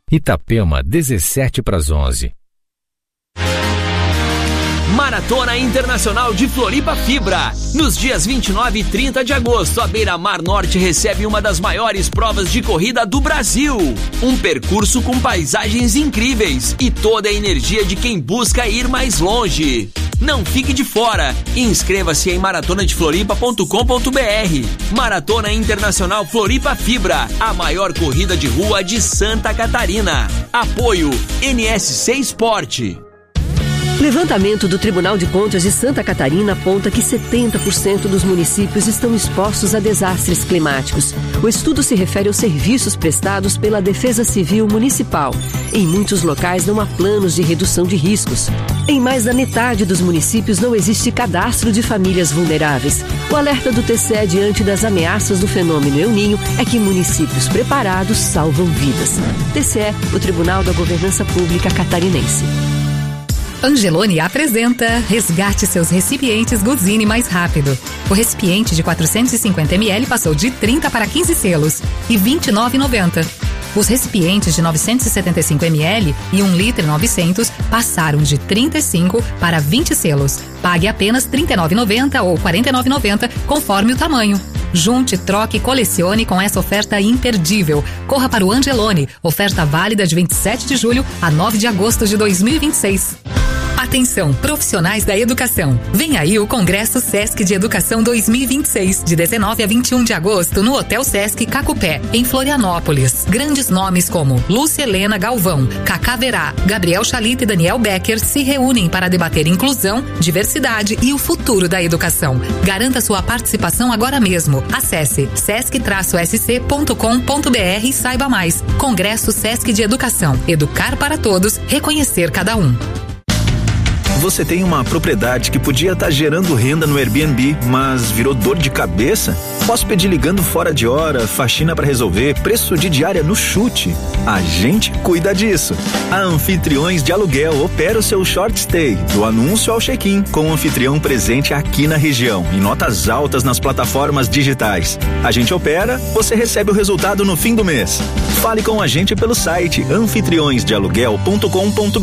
Itapema, 10:17. Maratona Internacional de Floripa Fibra. Nos dias 29 e 30 de agosto, a Beira Mar Norte recebe uma das maiores provas de corrida do Brasil. Um percurso com paisagens incríveis e toda a energia de quem busca ir mais longe. Não fique de fora. Inscreva-se em maratonadefloripa.com.br. Maratona Internacional Floripa Fibra, a maior corrida de rua de Santa Catarina. Apoio NSC Esporte. Levantamento do Tribunal de Contas de Santa Catarina aponta que 70% dos municípios estão expostos a desastres climáticos. O estudo se refere aos serviços prestados pela Defesa Civil Municipal. Em muitos locais não há planos de redução de riscos. Em mais da metade dos municípios não existe cadastro de famílias vulneráveis. O alerta do TCE diante das ameaças do fenômeno El Niño é que municípios preparados salvam vidas. TCE, o Tribunal da Governança Pública Catarinense. Angeloni apresenta Resgate seus recipientes Guzini mais rápido. O recipiente de 450 ml passou de 30 para 15 selos e R$ 29,90. Os recipientes de 975 ml e 1 litro 900 passaram de 35 para 20 selos. Pague apenas R$ 39,90 ou R$ 49,90, conforme o tamanho. Junte, troque e colecione com essa oferta imperdível. Corra para o Angeloni. Oferta válida de 27 de julho a 9 de agosto de 2026. Atenção, profissionais da educação. Vem aí o Congresso Sesc de Educação 2026, de 19 a 21 de agosto, no Hotel Sesc Cacupé, em Florianópolis. Grandes nomes como Lúcia Helena Galvão, Cacá Verá, Gabriel Chalita e Daniel Becker se reúnem para debater inclusão, diversidade e o futuro da educação. Garanta sua participação agora mesmo. Acesse sesc-sc.com.br e saiba mais. Congresso Sesc de Educação. Educar para todos, reconhecer cada um. Você tem uma propriedade que podia estar gerando renda no Airbnb, mas virou dor de cabeça? Hóspede ligando fora de hora, faxina para resolver, preço de diária no chute. A gente cuida disso. A Anfitriões de Aluguel opera o seu short stay, do anúncio ao check-in, com o anfitrião presente aqui na região, em notas altas nas plataformas digitais. A gente opera, você recebe o resultado no fim do mês. Fale com a gente pelo site anfitriõesdealuguel.com.br